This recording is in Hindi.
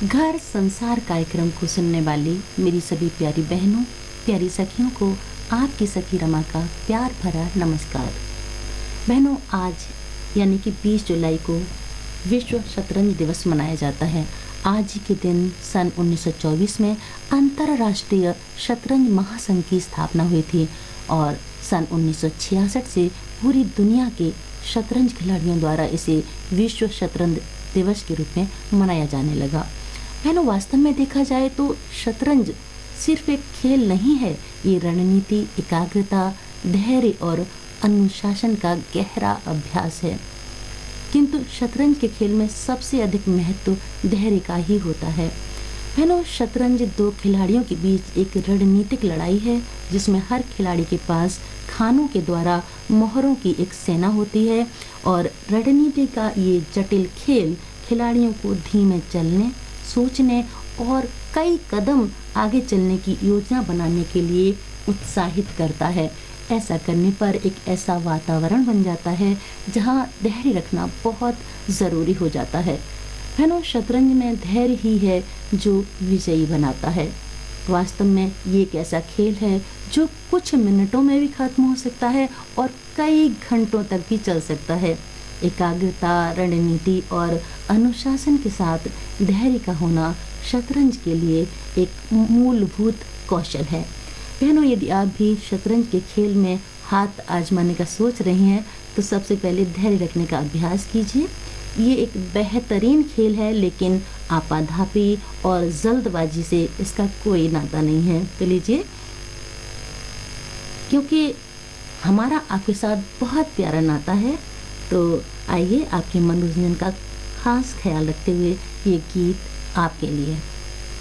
घर संसार कार्यक्रम को सुनने वाली मेरी सभी प्यारी बहनों, प्यारी सखियों को आपकी सखी रमा का प्यार भरा नमस्कार। बहनों, आज यानी कि 20 जुलाई को विश्व शतरंज दिवस मनाया जाता है। आज ही के दिन सन 1924 में अंतर्राष्ट्रीय शतरंज महासंघ की स्थापना हुई थी और सन 1966 से पूरी दुनिया के शतरंज खिलाड़ियों द्वारा इसे विश्व शतरंज दिवस के रूप में मनाया जाने लगा। बहनों, वास्तव में देखा जाए तो शतरंज सिर्फ एक खेल नहीं है, ये रणनीति, एकाग्रता, धैर्य और अनुशासन का गहरा अभ्यास है। किंतु शतरंज के खेल में सबसे अधिक महत्व धैर्य का ही होता है। बहनों, शतरंज दो खिलाड़ियों के बीच एक रणनीतिक लड़ाई है जिसमें हर खिलाड़ी के पास खानों के द्वारा मोहरों की एक सेना होती है और रणनीति का ये जटिल खेल खिलाड़ियों को धीमे चलने, सोचने और कई कदम आगे चलने की योजना बनाने के लिए उत्साहित करता है। ऐसा करने पर एक ऐसा वातावरण बन जाता है जहां धैर्य रखना बहुत ज़रूरी हो जाता है। बहनों, शतरंज में धैर्य ही है जो विजयी बनाता है। वास्तव में ये एक ऐसा खेल है जो कुछ मिनटों में भी खत्म हो सकता है और कई घंटों तक भी चल सकता है। एकाग्रता, रणनीति और अनुशासन के साथ धैर्य का होना शतरंज के लिए एक मूलभूत कौशल है। बहनों, यदि आप भी शतरंज के खेल में हाथ आजमाने का सोच रही हैं तो सबसे पहले धैर्य रखने का अभ्यास कीजिए। ये एक बेहतरीन खेल है, लेकिन आपाधापी और जल्दबाजी से इसका कोई नाता नहीं है। तो लीजिए, क्योंकि हमारा आपके साथ बहुत प्यारा नाता है, तो आइए आपके मनोरंजन का खास ख्याल रखते हुए ये गीत आपके लिए।